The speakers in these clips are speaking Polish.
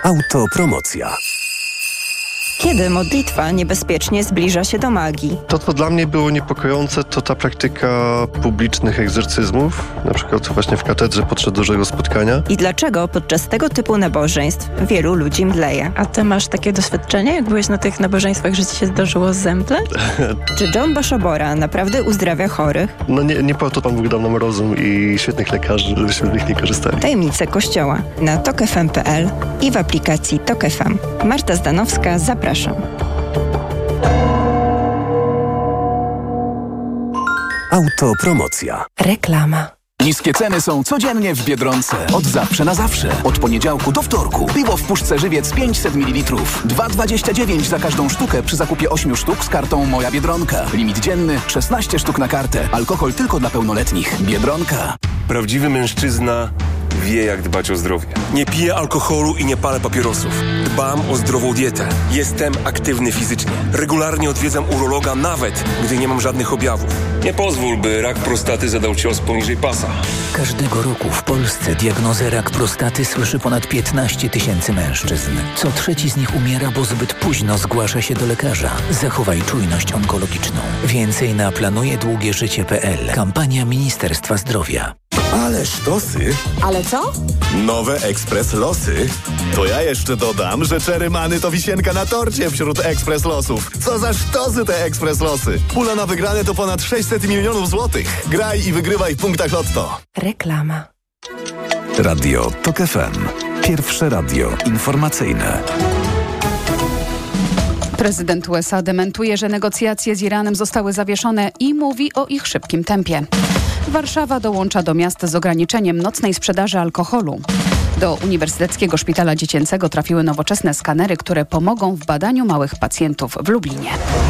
Autopromocja. Kiedy modlitwa niebezpiecznie zbliża się do magii? To, co dla mnie było niepokojące, to ta praktyka publicznych egzorcyzmów, na przykład właśnie w katedrze podczas dużego spotkania. I dlaczego podczas tego typu nabożeństw wielu ludzi mdleje? A ty masz takie doświadczenie, jak byłeś na tych nabożeństwach, że ci się zdarzyło zemdleć? Czy John Baszobora naprawdę uzdrawia chorych? No nie po to Pan Bóg dał nam rozum i świetnych lekarzy, żebyśmy z nich nie korzystali. Tajemnice Kościoła na tokfm.pl i w aplikacji Tok FM. Marta Zdanowska, zapraszam. Autopromocja. Reklama. Niskie ceny są codziennie w Biedronce. Od zawsze na zawsze. Od poniedziałku do wtorku. Piwo w puszce Żywiec 500 ml. 2,29 za każdą sztukę przy zakupie 8 sztuk z kartą Moja Biedronka. Limit dzienny 16 sztuk na kartę. Alkohol tylko dla pełnoletnich. Biedronka. Prawdziwy mężczyzna wie, jak dbać o zdrowie. Nie piję alkoholu i nie palę papierosów. Dbam o zdrową dietę. Jestem aktywny fizycznie. Regularnie odwiedzam urologa, nawet gdy nie mam żadnych objawów. Nie pozwól, by rak prostaty zadał cios poniżej pasa. Każdego roku w Polsce diagnozę rak prostaty słyszy ponad 15 000 mężczyzn. Co trzeci z nich umiera, bo zbyt późno zgłasza się do lekarza. Zachowaj czujność onkologiczną. Więcej na planujedługieżycie.pl. Kampania Ministerstwa Zdrowia. Ale sztosy. Ale co? Nowe Ekspres Losy. To ja jeszcze dodam, że Czerymany to wisienka na torcie wśród Ekspres Losów. Co za sztosy te Ekspres Losy. Pula na wygrane to ponad 600 milionów złotych. Graj i wygrywaj w punktach Lotto. Reklama. Radio Tok FM. Pierwsze radio informacyjne. Prezydent USA dementuje, że negocjacje z Iranem zostały zawieszone i mówi o ich szybkim tempie. Warszawa dołącza do miast z ograniczeniem nocnej sprzedaży alkoholu. Do Uniwersyteckiego Szpitala Dziecięcego trafiły nowoczesne skanery, które pomogą w badaniu małych pacjentów w Lublinie.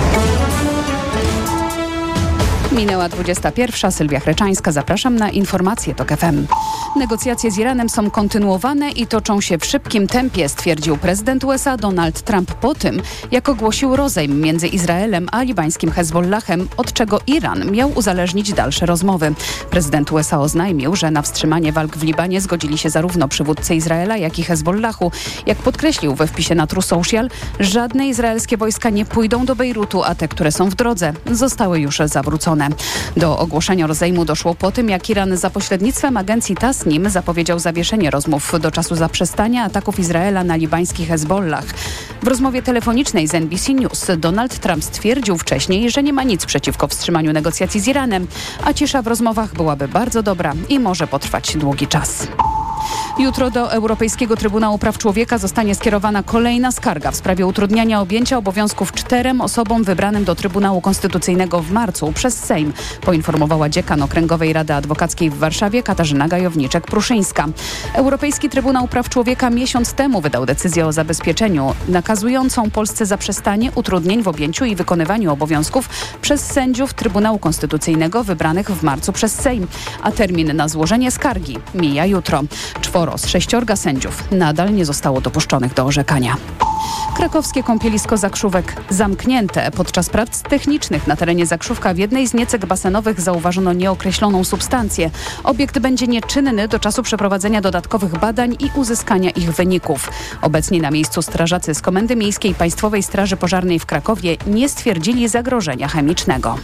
Minęła 21. Sylwia Chreczańska. Zapraszam na informacje Tok FM. Negocjacje z Iranem są kontynuowane i toczą się w szybkim tempie, stwierdził prezydent USA Donald Trump po tym, jak ogłosił rozejm między Izraelem a libańskim Hezbollahem, od czego Iran miał uzależnić dalsze rozmowy. Prezydent USA oznajmił, że na wstrzymanie walk w Libanie zgodzili się zarówno przywódcy Izraela, jak i Hezbollahu. Jak podkreślił we wpisie na True Social, żadne izraelskie wojska nie pójdą do Bejrutu, a te, które są w drodze, zostały już zawrócone. Do ogłoszenia rozejmu doszło po tym, jak Iran za pośrednictwem agencji Tasnim zapowiedział zawieszenie rozmów do czasu zaprzestania ataków Izraela na libański Hezbollah. W rozmowie telefonicznej z NBC News Donald Trump stwierdził wcześniej, że nie ma nic przeciwko wstrzymaniu negocjacji z Iranem, a cisza w rozmowach byłaby bardzo dobra i może potrwać długi czas. Jutro do Europejskiego Trybunału Praw Człowieka zostanie skierowana kolejna skarga w sprawie utrudniania objęcia obowiązków 4 osobom wybranym do Trybunału Konstytucyjnego w marcu przez Sejm, poinformowała dziekan Okręgowej Rady Adwokackiej w Warszawie Katarzyna Gajowniczek-Pruszyńska. Europejski Trybunał Praw Człowieka miesiąc temu wydał decyzję o zabezpieczeniu nakazującą Polsce zaprzestanie utrudnień w objęciu i wykonywaniu obowiązków przez sędziów Trybunału Konstytucyjnego wybranych w marcu przez Sejm, a termin na złożenie skargi mija jutro. 4 z 6 sędziów nadal nie zostało dopuszczonych do orzekania. Krakowskie kąpielisko Zakrzówek zamknięte. Podczas prac technicznych na terenie Zakrzówka w jednej z niecek basenowych zauważono nieokreśloną substancję. Obiekt będzie nieczynny do czasu przeprowadzenia dodatkowych badań i uzyskania ich wyników. Obecni na miejscu strażacy z Komendy Miejskiej Państwowej Straży Pożarnej w Krakowie nie stwierdzili zagrożenia chemicznego.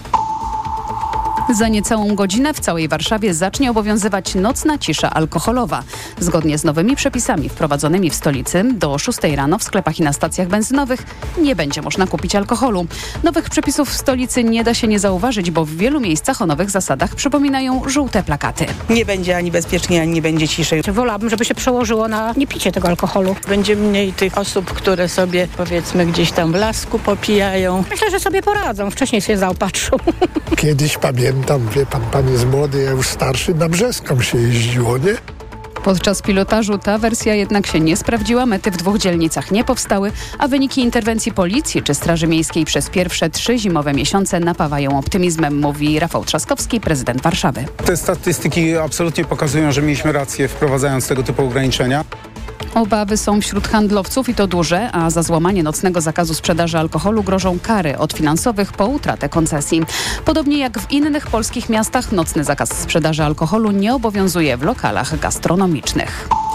Za niecałą godzinę w całej Warszawie zacznie obowiązywać nocna cisza alkoholowa. Zgodnie z nowymi przepisami wprowadzonymi w stolicy do 6 rano w sklepach i na stacjach benzynowych nie będzie można kupić alkoholu. Nowych przepisów w stolicy nie da się nie zauważyć, bo w wielu miejscach o nowych zasadach przypominają żółte plakaty. Nie będzie ani bezpiecznie, ani nie będzie ciszej. Wolałabym, żeby się przełożyło na niepicie tego alkoholu. Będzie mniej tych osób, które sobie powiedzmy gdzieś tam w lasku popijają. Myślę, że sobie poradzą. Wcześniej się zaopatrzą. Kiedyś pamiętam, wie pan jest młody, ja już starszy, na Brzeską się jeździło, nie? Podczas pilotażu ta wersja jednak się nie sprawdziła, mety w 2 dzielnicach nie powstały, a wyniki interwencji policji czy Straży Miejskiej przez pierwsze 3 zimowe miesiące napawają optymizmem, mówi Rafał Trzaskowski, prezydent Warszawy. Te statystyki absolutnie pokazują, że mieliśmy rację wprowadzając tego typu ograniczenia. Obawy są wśród handlowców i to duże, a za złamanie nocnego zakazu sprzedaży alkoholu grożą kary od finansowych po utratę koncesji. Podobnie jak w innych polskich miastach, nocny zakaz sprzedaży alkoholu nie obowiązuje w lokalach gastronomicznych.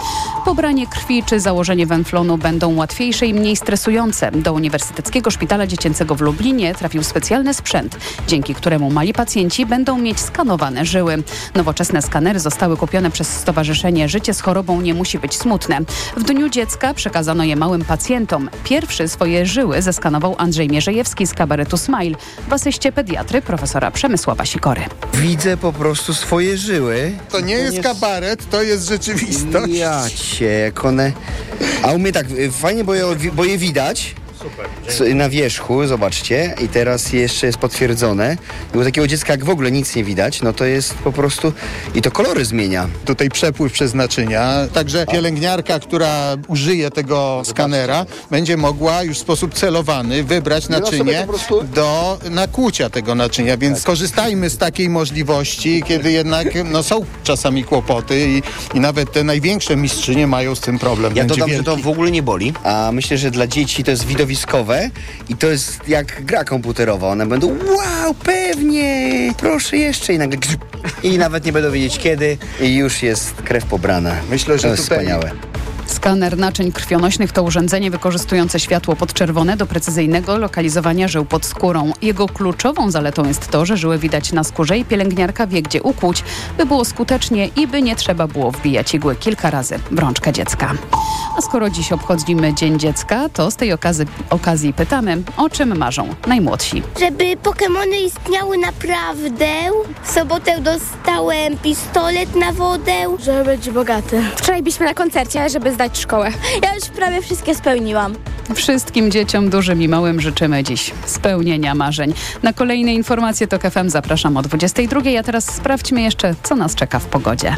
Pobranie krwi czy założenie węflonu będą łatwiejsze i mniej stresujące. Do Uniwersyteckiego Szpitala Dziecięcego w Lublinie trafił specjalny sprzęt, dzięki któremu mali pacjenci będą mieć skanowane żyły. Nowoczesne skanery zostały kupione przez Stowarzyszenie Życie z chorobą nie musi być smutne. W Dniu Dziecka przekazano je małym pacjentom. Pierwszy swoje żyły zeskanował Andrzej Mierzejewski z kabaretu Smile w asyście pediatry profesora Przemysława Sikory. Widzę po prostu swoje żyły. To nie jest kabaret, to jest rzeczywistość. Ja cię, jak one... A u mnie tak fajnie, bo je widać. Super. Na wierzchu, zobaczcie, i teraz jeszcze jest potwierdzone. I u takiego dziecka, jak w ogóle nic nie widać, no to jest po prostu... I to kolory zmienia. Tutaj przepływ przez naczynia, także pielęgniarka, która użyje tego skanera, będzie mogła już w sposób celowany wybrać naczynie do nakłucia tego naczynia, więc korzystajmy z takiej możliwości, kiedy jednak są czasami kłopoty i nawet te największe mistrzynie mają z tym problem. Ja dodam, że to w ogóle nie boli, a myślę, że dla dzieci to jest widowiskowe i to jest jak gra komputerowa. One będą, wow, pewnie, proszę jeszcze i nagle i nawet nie będą wiedzieć kiedy i już jest krew pobrana. Myślę, że to jest wspaniałe. Skaner naczyń krwionośnych to urządzenie wykorzystujące światło podczerwone do precyzyjnego lokalizowania żył pod skórą. Jego kluczową zaletą jest to, że żyły widać na skórze i pielęgniarka wie, gdzie ukłuć, by było skutecznie i by nie trzeba było wbijać igły kilka razy w rączkę dziecka. A skoro dziś obchodzimy Dzień Dziecka, to z tej okazji pytamy, o czym marzą najmłodsi. Żeby Pokemony istniały naprawdę. W sobotę dostałem pistolet na wodę. Żeby być bogaty. Wczoraj byliśmy na koncercie, żeby zdać szkołę. Ja już prawie wszystkie spełniłam. Wszystkim dzieciom, dużym i małym, życzymy dziś spełnienia marzeń. Na kolejne informacje TOK FM zapraszam o 22:00, a teraz sprawdźmy jeszcze, co nas czeka w pogodzie.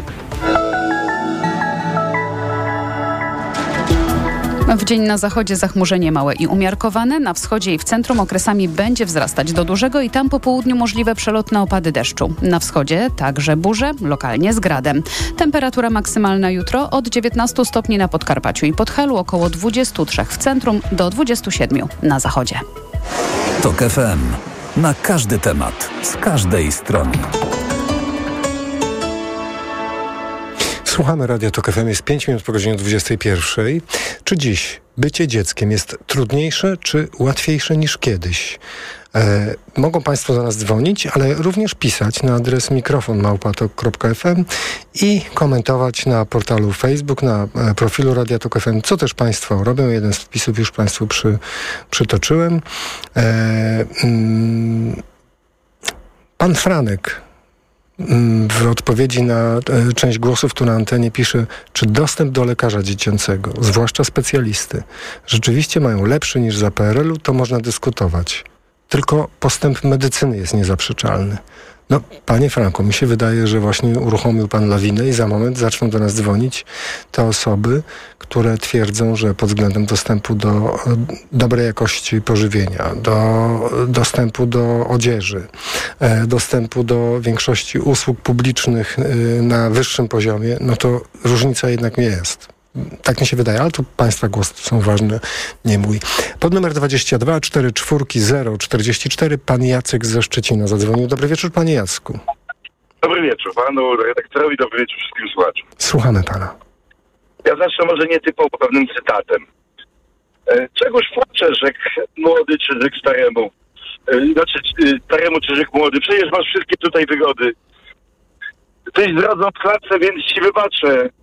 W dzień na zachodzie zachmurzenie małe i umiarkowane, na wschodzie i w centrum okresami będzie wzrastać do dużego i tam po południu możliwe przelotne opady deszczu. Na wschodzie także burze, lokalnie z gradem. Temperatura maksymalna jutro od 19 stopni na Podkarpaciu i Podhalu, około 23 w centrum do 27 na zachodzie. TOK FM. Na każdy temat, z każdej strony. Słuchamy Radia TOK FM, jest 5 minut po godzinie 21. Czy dziś bycie dzieckiem jest trudniejsze czy łatwiejsze niż kiedyś? Mogą Państwo do nas dzwonić, ale również pisać na adres mikrofon@tok.fm i komentować na portalu Facebook, na profilu Radia TOK FM, co też Państwo robią. Jeden z wpisów już Państwu przytoczyłem. Pan Franek w odpowiedzi na część głosów tu na antenie pisze, czy dostęp do lekarza dziecięcego, zwłaszcza specjalisty, rzeczywiście mają lepszy niż za PRL-u, to można dyskutować. Tylko postęp medycyny jest niezaprzeczalny. No, panie Franku, mi się wydaje, że właśnie uruchomił pan lawinę i za moment zaczną do nas dzwonić te osoby, które twierdzą, że pod względem dostępu do dobrej jakości pożywienia, do dostępu do odzieży, dostępu do większości usług publicznych na wyższym poziomie, no to różnica jednak nie jest. Tak mi się wydaje, ale tu Państwa głosy są ważne, nie mój. Pod numer 22 44 044 pan Jacek ze Szczecina zadzwonił. Dobry wieczór, panie Jacku. Dobry wieczór panu redaktorowi, dobry wieczór wszystkim słuchaczom. Słuchamy pana. Ja zacznę może nietypowo pewnym cytatem. Czegoż płacze rzek młody czy rzek staremu? Znaczy staremu czy rzek młody? Przecież masz wszystkie tutaj wygody. Tyś zdradzą w klatce, więc ci wybaczę.